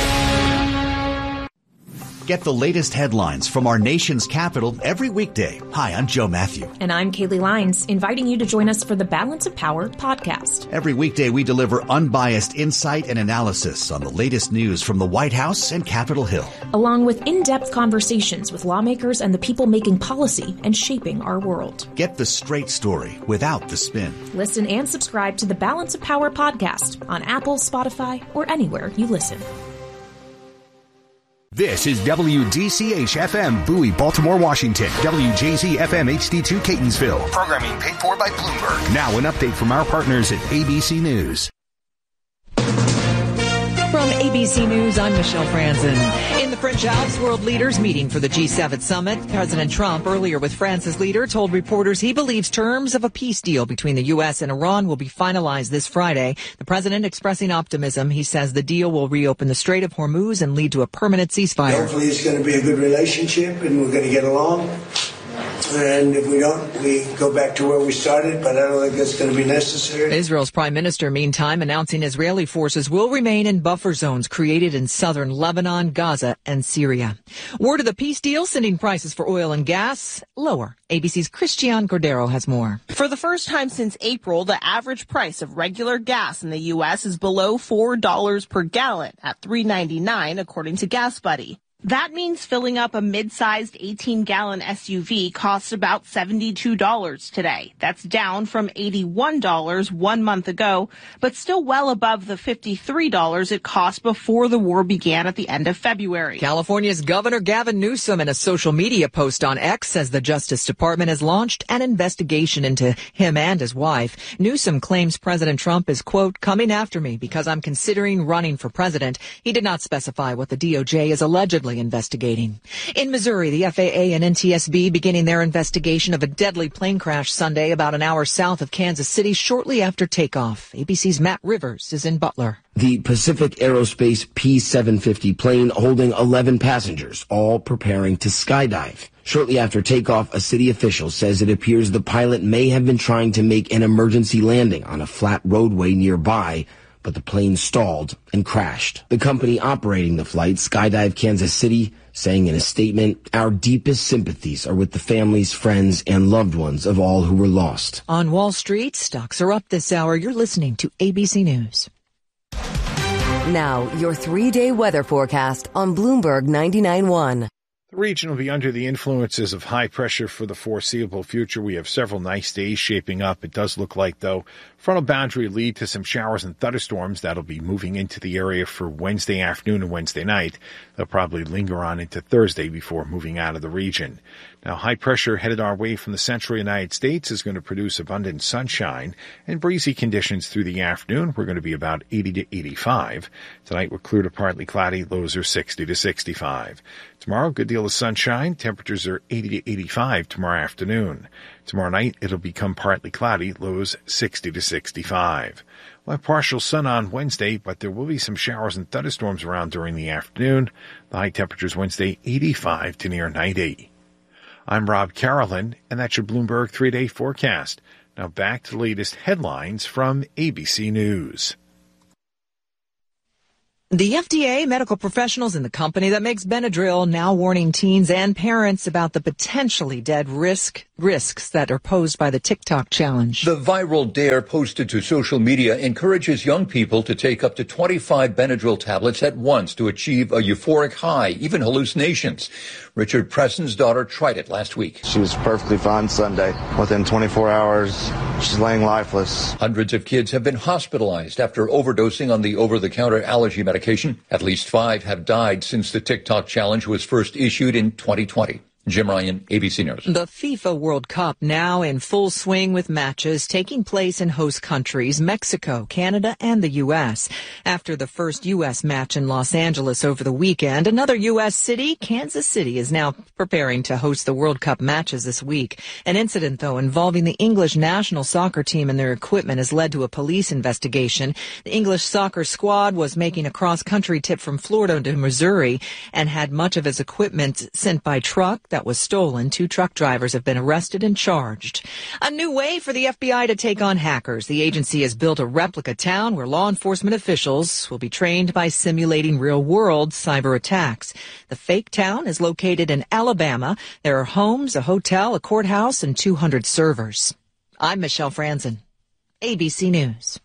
Get the latest headlines from our nation's capital every weekday. Hi, I'm Joe Matthew. And I'm Kaylee Lyons, inviting you to join us for the Balance of Power podcast. Every weekday, we deliver unbiased insight and analysis on the latest news from the White House and Capitol Hill, along with in-depth conversations with lawmakers and the people making policy and shaping our world. Get the straight story without the spin. Listen and subscribe to the Balance of Power podcast on Apple, Spotify, or anywhere you listen. This is WDCH-FM, Bowie, Baltimore, Washington. WJZ-FM, HD2, Catonsville. Programming paid for by Bloomberg. Now an update from our partners at ABC News. From ABC News, I'm Michelle Franzen. In the French Alps, world leaders meeting for the G7 summit. President Trump, earlier with France's leader, told reporters he believes terms of a peace deal between the U.S. and Iran will be finalized this Friday. The president expressing optimism. He says the deal will reopen the Strait of Hormuz and lead to a permanent ceasefire. Hopefully it's going to be a good relationship and we're going to get along. And if we don't, we go back to where we started, but I don't think that's going to be necessary. Israel's prime minister, meantime, announcing Israeli forces will remain in buffer zones created in southern Lebanon, Gaza, and Syria. Word of the peace deal sending prices for oil and gas lower. ABC's Christian Cordero has more. For the first time since April, the average price of regular gas in the U.S. is below $4 per gallon at $3.99, according to Gas Buddy. That means filling up a mid-sized 18-gallon SUV costs about $72 today. That's down from $81 1 month ago, but still well above the $53 it cost before the war began at the end of February. California's Governor Gavin Newsom, in a social media post on X, says the Justice Department has launched an investigation into him and his wife. Newsom claims President Trump is, quote, coming after me because I'm considering running for president. He did not specify what the DOJ is allegedly investigating. In Missouri, the FAA and NTSB beginning their investigation of a deadly plane crash Sunday about an hour south of Kansas City shortly after takeoff. ABC's Matt Rivers is in Butler. The Pacific Aerospace P-750 plane holding 11 passengers, all preparing to skydive. Shortly after takeoff, a city official says it appears the pilot may have been trying to make an emergency landing on a flat roadway nearby, but the plane stalled and crashed. The company operating the flight, Skydive Kansas City, saying in a statement, our deepest sympathies are with the families, friends, and loved ones of all who were lost. On Wall Street, stocks are up this hour. You're listening to ABC News. Now, your 3-day weather forecast on Bloomberg 99.1. The region will be under the influences of high pressure for the foreseeable future. We have several nice days shaping up. It does look like, though, frontal boundary lead to some showers and thunderstorms that'll be moving into the area for Wednesday afternoon and Wednesday night. They'll probably linger on into Thursday before moving out of the region. Now, high pressure headed our way from the central United States is going to produce abundant sunshine and breezy conditions through the afternoon. We're going to be about 80 to 85. Tonight, we're clear to partly cloudy. Lows are 60 to 65. Tomorrow, good deal of sunshine. Temperatures are 80 to 85 tomorrow afternoon. Tomorrow night, it'll become partly cloudy. Lows 60 to 65. We'll have partial sun on Wednesday, but there will be some showers and thunderstorms around during the afternoon. The high temperatures Wednesday, 85 to near 90. I'm Rob Carolyn, and that's your Bloomberg 3-day forecast. Now back to the latest headlines from ABC News. The FDA, medical professionals, and the company that makes Benadryl now warning teens and parents about the potentially dead risks that are posed by the TikTok challenge. The viral dare posted to social media encourages young people to take up to 25 Benadryl tablets at once to achieve a euphoric high, even hallucinations. Richard Preston's daughter tried it last week. She was perfectly fine Sunday. Within 24 hours, she's laying lifeless. Hundreds of kids have been hospitalized after overdosing on the over-the-counter allergy medication. At least 5 have died since the TikTok challenge was first issued in 2020. Jim Ryan, ABC News. The FIFA World Cup now in full swing with matches taking place in host countries, Mexico, Canada, and the U.S. After the first U.S. match in Los Angeles over the weekend, another U.S. city, Kansas City, is now preparing to host the World Cup matches this week. An incident, though, involving the English national soccer team and their equipment has led to a police investigation. The English soccer squad was making a cross-country trip from Florida to Missouri and had much of its equipment sent by truck that was stolen. 2 truck drivers have been arrested and charged. A new way for the FBI to take on hackers. The agency has built a replica town where law enforcement officials will be trained by simulating real-world cyber attacks. The fake town is located in Alabama. There are homes, a hotel, a courthouse, and 200 servers. I'm Michelle Franzen, ABC News.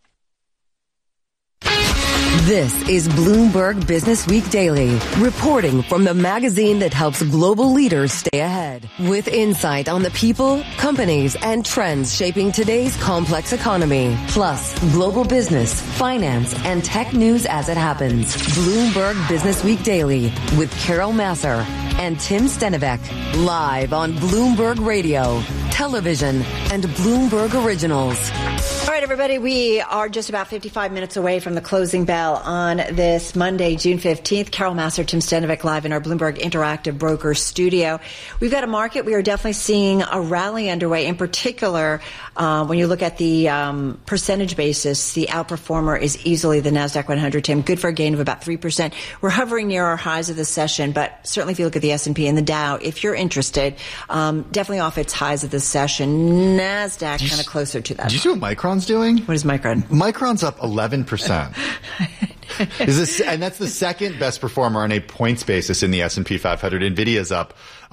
This is Bloomberg Business Week Daily, reporting from the magazine that helps global leaders stay ahead. With insight on the people, companies, and trends shaping today's complex economy. Plus, global business, finance, and tech news as it happens. Bloomberg Business Week Daily with Carol Massar and Tim Stenivek. Live on Bloomberg Radio, television, and Bloomberg Originals. All right, everybody, we are just about 55 minutes away from the closing bell on this Monday, June 15th. Carol Massar, Tim Stenivek live in our Bloomberg Interactive Broker studio. We've got a market. We are definitely seeing a rally underway. In particular, when you look at the percentage basis, the outperformer is easily the NASDAQ 100, Tim. Good for a gain of about 3%. We're hovering near our highs of the session, but certainly if you look at the S&P and the Dow, if you're interested, definitely off its highs of the session. NASDAQ kind of closer to that. Did you see what Micron's doing? What is Micron? Micron's up 11%. And that's the second best performer on a points basis in the S&P 500. NVIDIA's up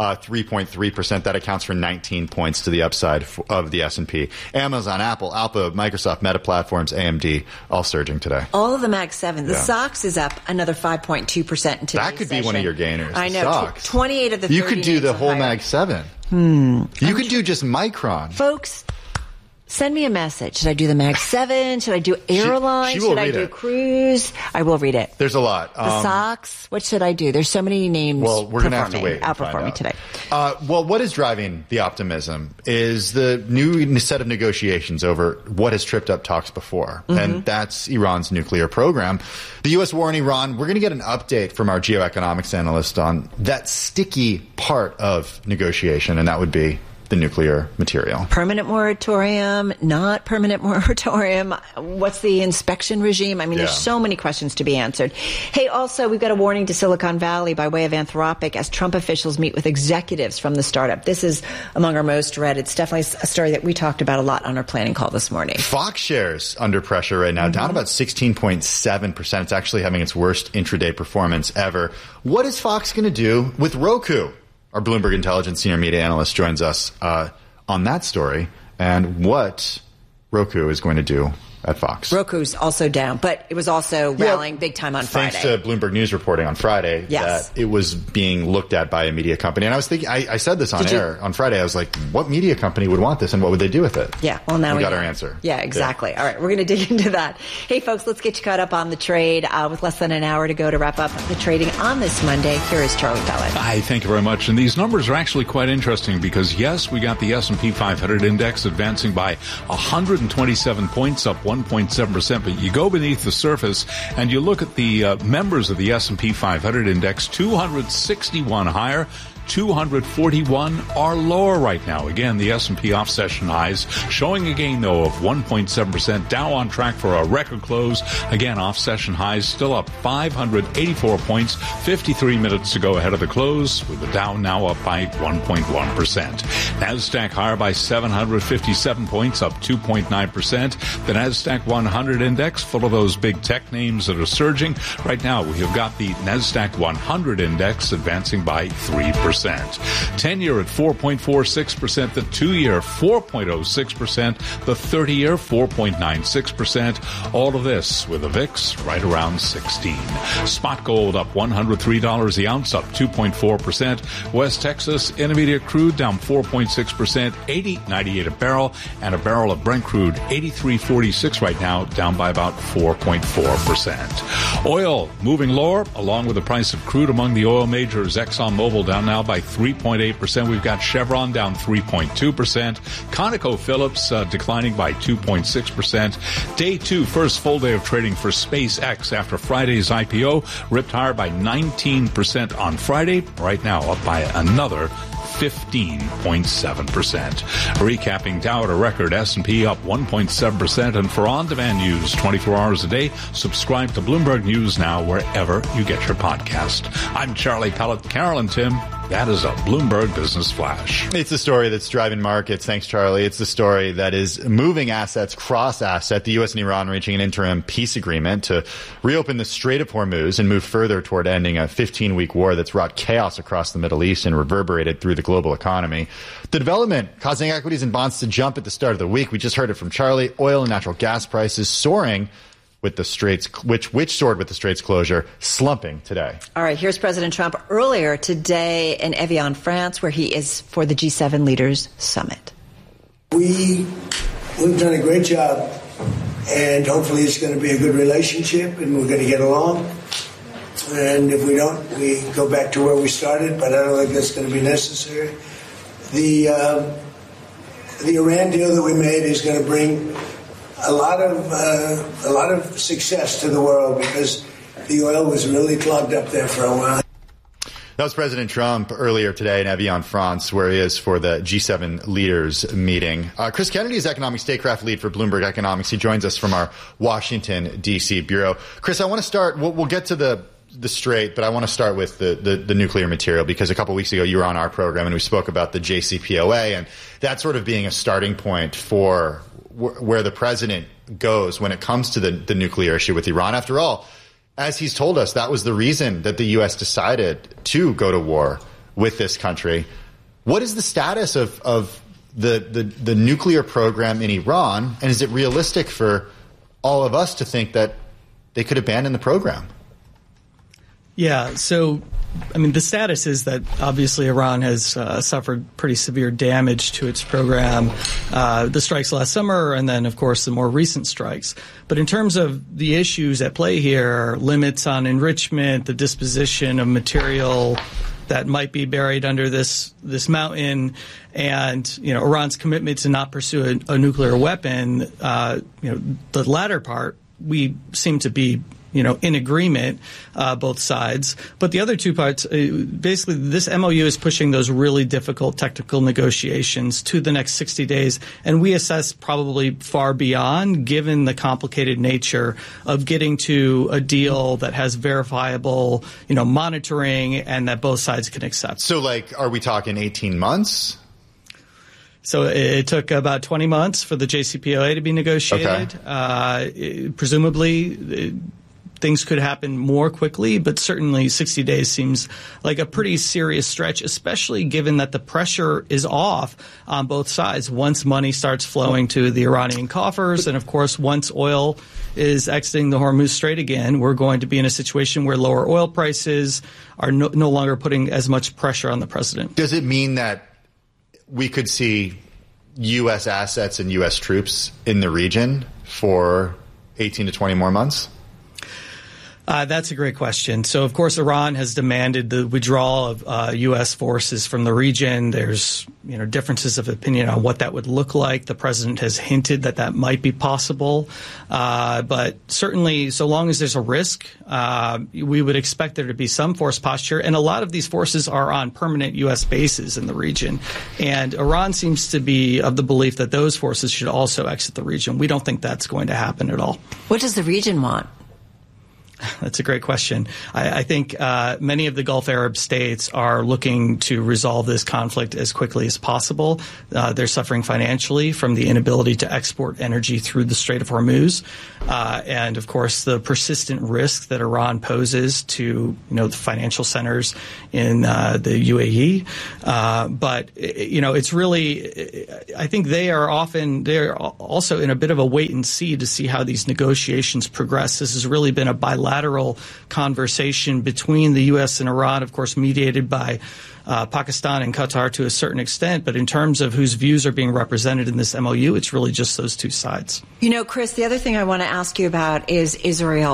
3.3%. That accounts for 19 points to the upside of the S&P. Amazon, Apple, Alpha, Microsoft, Meta Platforms, AMD, all surging today. All of the Mag 7. The SOX is up another 5.2% in today's That could be one of your gainers. I know. 28 of the 30 You could do the whole higher. Mag 7. You could do just Micron. Folks, send me a message. Should I do the Mag 7? Should I do Airline? Should I do Cruise? I will read it. There's a lot. The SOX? What should I do? There's so many names. Well, we're going to have to wait. Outperforming today. Well, what is driving the optimism is the new set of negotiations over what has tripped up talks before, and that's Iran's nuclear program. The U.S. war in Iran, we're going to get an update from our geoeconomics analyst on that sticky part of negotiation, and that would be the nuclear material. Permanent moratorium, not permanent moratorium. What's the inspection regime? I mean, there's so many questions to be answered. Hey, also, we've got a warning to Silicon Valley by way of Anthropic as Trump officials meet with executives from the startup. This is among our most read. It's definitely a story that we talked about a lot on our planning call this morning. Fox shares under pressure right now, down about 16.7%. It's actually having its worst intraday performance ever. What is Fox going to do with Roku? Our Bloomberg Intelligence senior media analyst joins us on that story and what Roku is going to do at Fox. Roku's also down, but it was also rallying big time on Friday. Thanks to Bloomberg News reporting on Friday that it was being looked at by a media company. And I was thinking, I said this on air on Friday. I was like, what media company would want this and what would they do with it? Yeah, well, now we got our answer. Yeah, exactly. Yeah. All right, we're going to dig into that. Hey, folks, let's get you caught up on the trade with less than an hour to go to wrap up the trading on this Monday. Here is Charlie Pellet. Hi, thank you very much. And these numbers are actually quite interesting because, yes, we got the S&P 500 index advancing by 127 points, up 1.7%. But you go beneath the surface and you look at the members of the S&P 500 index, 261 higher, 241 are lower right now. Again, the S&P off-session highs showing a gain, though, of 1.7%. Dow on track for a record close. Again, off-session highs still up 584 points, 53 minutes to go ahead of the close, with the Dow now up by 1.1%. NASDAQ higher by 757 points, up 2.9%. The NASDAQ 100 index, full of those big tech names that are surging. Right now, we have got the NASDAQ 100 index advancing by 3%. 10-year at 4.46%, the 2-year 4.06%, the 30-year 4.96%. All of this with a VIX right around 16. Spot gold up $103 the ounce, up 2.4%. West Texas Intermediate crude down 4.6%, $80.98 a barrel, and a barrel of Brent crude $83.46 right now, down by about 4.4%. Oil moving lower, along with the price of crude among the oil majors. ExxonMobil down now by 3.8%. We've got Chevron down 3.2%. ConocoPhillips declining by 2.6%. Day 2, first full day of trading for SpaceX after Friday's IPO, ripped higher by 19% on Friday. Right now, up by another 15.7%. Recapping Dow at a record, S&P up 1.7%. And for on-demand news 24 hours a day, subscribe to Bloomberg News Now wherever you get your podcast. I'm Charlie Pellet. Carol and Tim, that is a Bloomberg Business Flash. It's the story that's driving markets. Thanks, Charlie. It's the story that is moving assets cross-asset. The U.S. and Iran reaching an interim peace agreement to reopen the Strait of Hormuz and move further toward ending a 15-week war that's wrought chaos across the Middle East and reverberated through the global economy. The development causing equities and bonds to jump at the start of the week. We just heard it from Charlie. Oil and natural gas prices soaring with the Straits, which soared with the Straits closure, slumping today. All right, here's President Trump earlier today in Evian, France, where he is for the G7 Leaders Summit. We've done a great job, and hopefully it's going to be a good relationship, and we're going to get along. And if we don't, we go back to where we started, but I don't think that's going to be necessary. The Iran deal that we made is going to bring a lot of success to the world because the oil was really clogged up there for a while. That was President Trump earlier today in Evian, France, where he is for the G7 leaders meeting. Chris Kennedy is economic statecraft lead for Bloomberg Economics. He joins us from our Washington, D.C. bureau. Chris, I want to start. We'll get to the Strait, but I want to start with the nuclear material because a couple weeks ago you were on our program and we spoke about the JCPOA and that sort of being a starting point for where the president goes when it comes to the nuclear issue with Iran. After all, as he's told us, that was the reason that the U.S. decided to go to war with this country. What is the status of the nuclear program in Iran, and is it realistic for all of us to think that they could abandon the program? Yeah, so, I mean, the status is that obviously Iran has suffered pretty severe damage to its program, the strikes last summer, and then, of course, the more recent strikes. But in terms of the issues at play here, limits on enrichment, the disposition of material that might be buried under this mountain, and Iran's commitment to not pursue a nuclear weapon, the latter part, we seem to be in agreement, both sides. But the other two parts, basically this MOU is pushing those really difficult technical negotiations to the next 60 days. And we assess probably far beyond, given the complicated nature of getting to a deal that has verifiable, monitoring and that both sides can accept. So, are we talking 18 months? So it took about 20 months for the JCPOA to be negotiated. Okay. Presumably, things could happen more quickly, but certainly 60 days seems like a pretty serious stretch, especially given that the pressure is off on both sides once money starts flowing to the Iranian coffers. And, of course, once oil is exiting the Hormuz Strait again, we're going to be in a situation where lower oil prices are no longer putting as much pressure on the president. Does it mean that we could see U.S. assets and U.S. troops in the region for 18 to 20 more months? That's a great question. So, of course, Iran has demanded the withdrawal of U.S. forces from the region. There's, differences of opinion on what that would look like. The president has hinted that might be possible. But certainly, so long as there's a risk, we would expect there to be some force posture. And a lot of these forces are on permanent U.S. bases in the region. And Iran seems to be of the belief that those forces should also exit the region. We don't think that's going to happen at all. What does the region want? That's a great question. I think many of the Gulf Arab states are looking to resolve this conflict as quickly as possible. They're suffering financially from the inability to export energy through the Strait of Hormuz. And, of course, the persistent risk that Iran poses to, the financial centers in the UAE. But, it's really, I think they're also in a bit of a wait and see to see how these negotiations progress. This has really been a bilateral conversation between the U.S. and Iran, of course, mediated by Pakistan and Qatar to a certain extent. But in terms of whose views are being represented in this MOU, it's really just those two sides. Chris, the other thing I want to ask you about is Israel.